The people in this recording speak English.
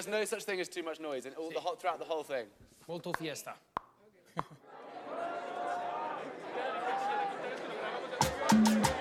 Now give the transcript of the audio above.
There's no such thing as too much noise throughout the whole thing. Molto fiesta.